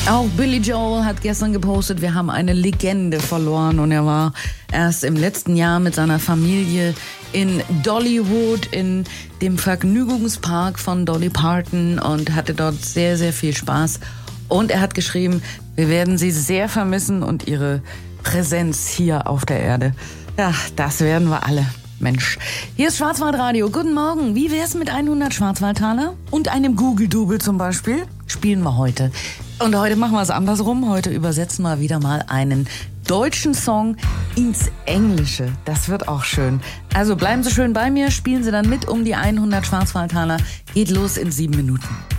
Auch Billy Joel hat gestern gepostet, wir haben eine Legende verloren und er war erst im letzten Jahr mit seiner Familie in Dollywood, in dem Vergnügungspark von Dolly Parton und hatte dort sehr, sehr viel Spaß. Und er hat geschrieben, wir werden sie sehr vermissen und ihre Präsenz hier auf der Erde. Ja, das werden wir alle. Mensch, hier ist Schwarzwaldradio. Guten Morgen. Wie wär's mit 100 Schwarzwaldtaler und einem Google-Double zum Beispiel? Spielen wir heute. Und heute machen wir es andersrum. Heute übersetzen wir wieder mal einen deutschen Song ins Englische. Das wird auch schön. Also bleiben Sie schön bei mir, spielen Sie dann mit um die 100 Schwarzwaldtaler. Geht los in 7 Minuten.